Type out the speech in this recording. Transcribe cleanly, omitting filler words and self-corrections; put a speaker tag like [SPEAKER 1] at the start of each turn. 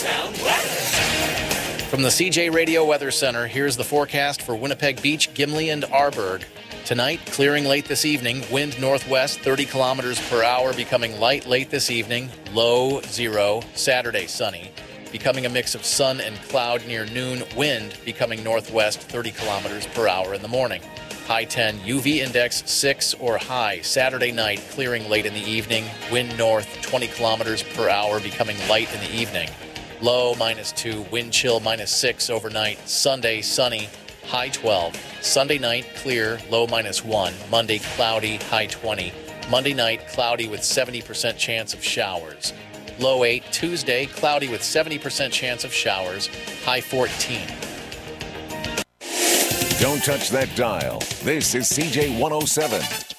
[SPEAKER 1] Sound weather.
[SPEAKER 2] From the CJ Radio Weather Center, here's the forecast for Winnipeg Beach, Gimli, and Arborg. Tonight, clearing late this evening, wind northwest 30 kilometers per hour, becoming light late this evening, low 0. Saturday, sunny, becoming a mix of sun and cloud near noon, wind becoming northwest 30 kilometers per hour in the morning. High 10, UV index 6 or high. Saturday night, clearing late in the evening, wind north 20 kilometers per hour, becoming light in the evening. Low -2, wind chill -6 overnight. Sunday, sunny, high 12. Sunday night, clear, low -1. Monday, cloudy, high 20. Monday night, cloudy with 70% chance of showers. Low 8. Tuesday, cloudy with 70% chance of showers, high 14.
[SPEAKER 3] Don't touch that dial. This is CJ 107.